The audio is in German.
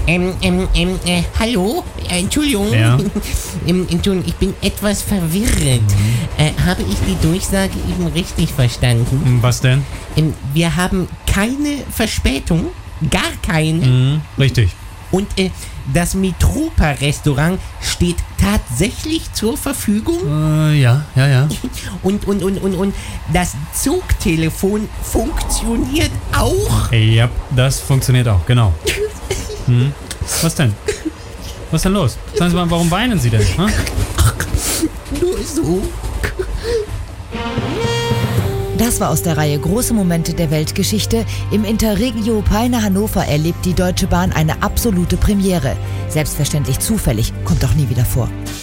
Hallo? Entschuldigung. Ja. Entschuldigung, ich bin etwas verwirrt. Habe ich die Durchsage eben richtig verstanden? Was denn? Wir haben keine Verspätung, gar keine. Richtig. Und das Metropa-Restaurant steht tatsächlich zur Verfügung. Ja. Und das Zugtelefon funktioniert auch. Ja, das funktioniert auch, genau. Was denn? Was ist denn los? Sagen Sie mal, warum weinen Sie denn? Hm? Nur so. Das war aus der Reihe Große Momente der Weltgeschichte. Im Interregio Peine Hannover erlebt die Deutsche Bahn eine absolute Premiere. Selbstverständlich zufällig, kommt doch nie wieder vor.